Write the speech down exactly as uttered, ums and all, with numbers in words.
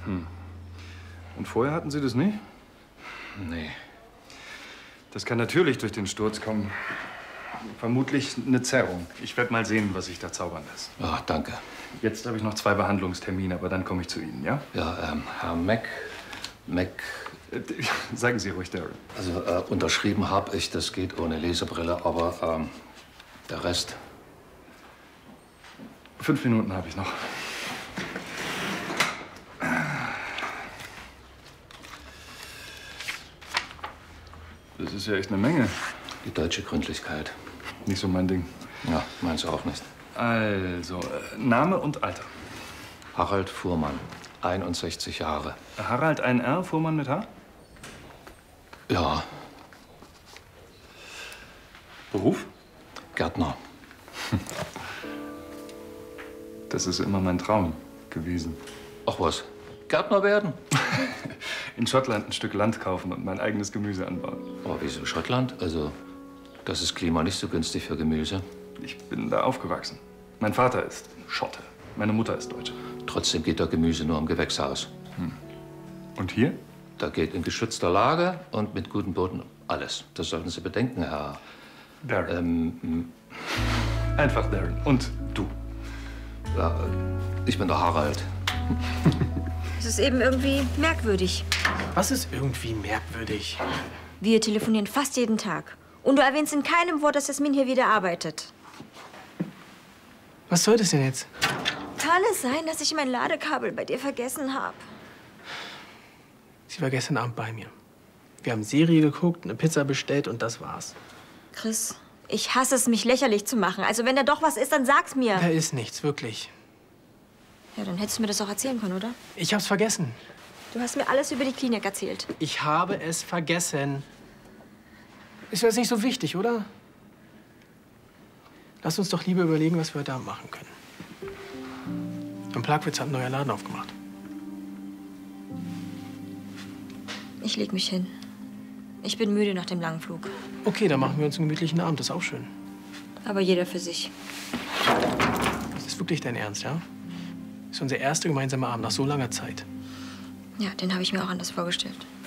Hm. Und vorher hatten Sie das nicht? Nee. Das kann natürlich durch den Sturz kommen. Vermutlich eine Zerrung. Ich werde mal sehen, was sich da zaubern lässt. Ah, danke. Jetzt habe ich noch zwei Behandlungstermine, aber dann komme ich zu Ihnen, ja? Ja, ähm, Herr Mac... Mac... Äh, sagen Sie ruhig, Darren. Also, äh, unterschrieben habe ich, das geht ohne Lesebrille, aber ähm, der Rest... Fünf Minuten habe ich noch. Das ist ja echt eine Menge. Die deutsche Gründlichkeit. Nicht so mein Ding. Ja, meinst du auch nicht. Also, äh, Name und Alter. Harald Fuhrmann, einundsechzig Jahre. Harald, ein R, Fuhrmann mit H? Ja. Beruf? Gärtner. Das ist immer mein Traum gewesen. Ach was, Gärtner werden? In Schottland ein Stück Land kaufen und mein eigenes Gemüse anbauen. Aber wieso Schottland? Also, das ist Klima nicht so günstig für Gemüse. Ich bin da aufgewachsen. Mein Vater ist Schotte. Meine Mutter ist Deutsche. Trotzdem geht da Gemüse nur im Gewächshaus. Hm. Und hier? Da geht in geschützter Lage und mit gutem Boden alles. Das sollten Sie bedenken, Herr... Darren. Ähm, Einfach Darren. Und du? Ja, ich bin der Harald. Es ist eben irgendwie merkwürdig. Was ist irgendwie merkwürdig? Wir telefonieren fast jeden Tag. Und du erwähnst in keinem Wort, dass Jasmin hier wieder arbeitet. Was soll das denn jetzt? Kann es sein, dass ich mein Ladekabel bei dir vergessen habe? Sie war gestern Abend bei mir. Wir haben Serie geguckt, eine Pizza bestellt und das war's. Chris, ich hasse es, mich lächerlich zu machen. Also wenn da doch was ist, dann sag's mir. Da ist nichts, wirklich. Ja, dann hättest du mir das auch erzählen können, oder? Ich hab's vergessen. Du hast mir alles über die Klinik erzählt. Ich habe es vergessen. Ist jetzt nicht so wichtig, oder? Lass uns doch lieber überlegen, was wir heute Abend machen können. Am Plagwitz hat ein neuer Laden aufgemacht. Ich leg mich hin. Ich bin müde nach dem langen Flug. Okay, dann machen wir uns einen gemütlichen Abend. Das ist auch schön. Aber jeder für sich. Das ist wirklich dein Ernst, ja? Das ist unser erster gemeinsamer Abend nach so langer Zeit. Ja, den habe ich mir auch anders vorgestellt.